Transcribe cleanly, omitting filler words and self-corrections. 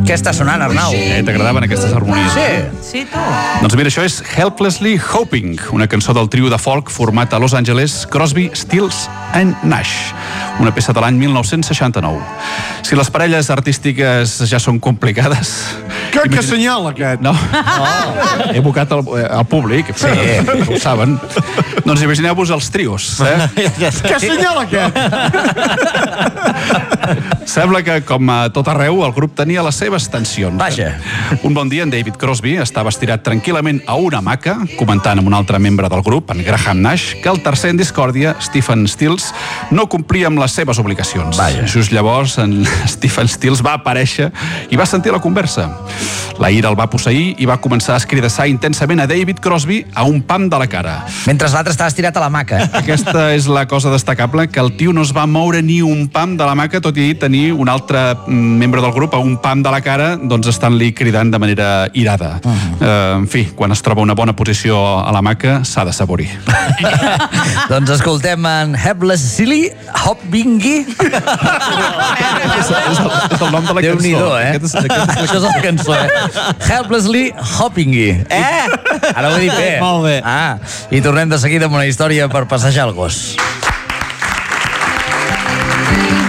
Què està sonant, Arnau? T'agradaven aquestes harmonies? Sí, tu. Doncs mira, això és Helplessly Hoping, una cançó del trio de folk format a Los Angeles, Crosby, Stills and Nash, una peça de l'any 1969. Si les parelles artístiques ja són complicades... Que senyal, aquest! No, he evocat el públic, sí, ho saben. Doncs imagineu-vos els trios. Que senyal, aquest! Sembla que, com a tot arreu, el grup tenia les seves tensions. Vaja. Un bon dia, en David Crosby estava estirat tranquil·lament a una hamaca, comentant amb un altre membre del grup, en Graham Nash, que el tercer en discòrdia, Stephen Stills, no complia amb les seves obligacions. Vaja. Just llavors, en Stephen Stills va aparèixer i va sentir la conversa. La ira el va posseir i va començar a escridassar intensament a David Crosby a un pam de la cara. Mentre l'altre estava estirat a la maca. Aquesta és la cosa destacable, que el tio no es va moure ni un pam de la maca, tot i tenir un altre membre del grup a un pam de la cara, doncs estant-li cridant de manera irada. En fi, quan es troba una bona posició a la maca, s'ha de saborir. Doncs escoltem en Helplessly Hoping. És el nom de la cançó. Déu-n'hi-do, Això és la cançó, Helplessly Hoping. Ara ho he dit bé. Molt bé. I tornem de seguida amb una història per passejar el gos.